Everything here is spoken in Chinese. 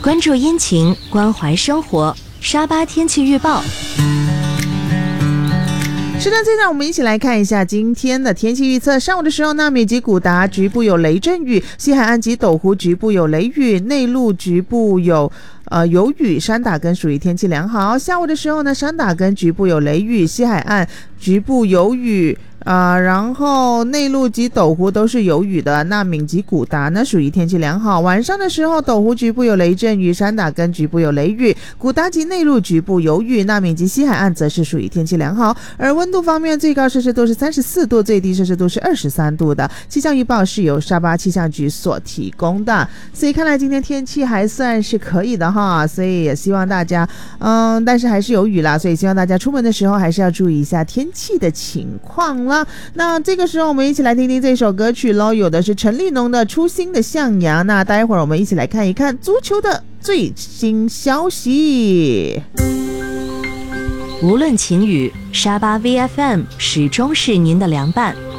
关注阴晴，关怀生活。沙巴天气预报。 是的，现在我们一起来看一下今天的天气预测。上午的时候呢，美及古达局部有雷阵雨，西海岸及斗湖局部有雷雨，内陆局部有雨，山打根属于天气良好。下午的时候呢，山打根局部有雷雨，西海岸局部有雨。然后内陆及斗湖都是有雨的，那闽及古达呢属于天气良好。晚上的时候，斗湖局部有雷阵雨，山打根局部有雷雨，古达及内陆局部有雨，那闽及西海岸则是属于天气良好。而温度方面，最高摄氏度是34度，最低摄氏度是23度的。气象预报是由沙巴气象局所提供的，所以看来今天天气还算是可以的哈，所以也希望大家但是还是有雨啦，所以希望大家出门的时候还是要注意一下天气的情况啦。那这个时候我们一起来听听这首歌曲咯，有的是陈立农的《初心的象牙》。那待会儿我们一起来看一看足球的最新消息。 无论晴雨，沙巴 VFM 始终是您的良伴。